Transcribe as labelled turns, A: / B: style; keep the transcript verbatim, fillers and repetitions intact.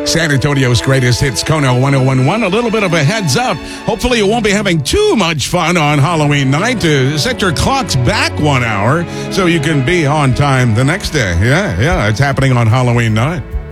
A: San Antonio's greatest hits, Kono one oh one point one. A little bit of a heads up. Hopefully you won't be having too much fun on Halloween night. Uh, set your clocks back one hour so you can be on time the next day. Yeah, yeah, it's happening on Halloween night.